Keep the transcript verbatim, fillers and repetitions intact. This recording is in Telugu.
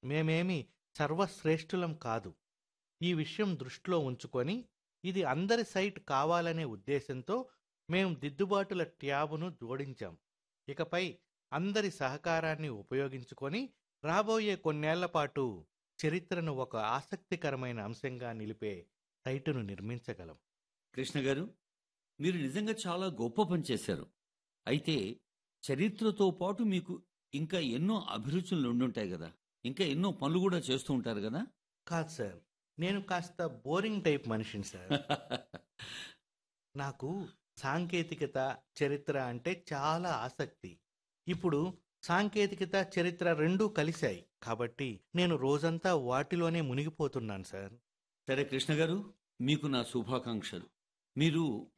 మేమేమి సర్వశ్రేష్ఠులం కాదు. ఈ విషయం దృష్టిలో ఉంచుకొని ఇది అందరి సైట్ కావాలనే ఉద్దేశంతో మేం దిద్దుబాటుల ట్యాబును జోడించాం. ఇకపై అందరి సహకారాన్ని ఉపయోగించుకొని రాబోయే కొన్నేళ్ల పాటు చరిత్రను ఒక ఆసక్తికరమైన అంశంగా నిలిపే సైటును నిర్మించగలం. కృష్ణ గారు, మీరు నిజంగా చాలా గొప్ప పని చేశారు. అయితే చరిత్రతో పాటు మీకు ఇంకా ఎన్నో అభిరుచులు ఉండుంటాయి కదా, ఇంకా ఎన్నో పనులు కూడా చేస్తూ ఉంటారు కదా? కాదు సార్, నేను కాస్త బోరింగ్ టైప్ మనిషిని సార్. నాకు సాంకేతికత, చరిత్ర అంటే చాలా ఆసక్తి. ఇప్పుడు సాంకేతికత, చరిత్ర రెండూ కలిశాయి కాబట్టి నేను రోజంతా వాటిలోనే మునిగిపోతున్నాను సార్. సరే కృష్ణ గారు, మీకు నా శుభాకాంక్షలు. మీరు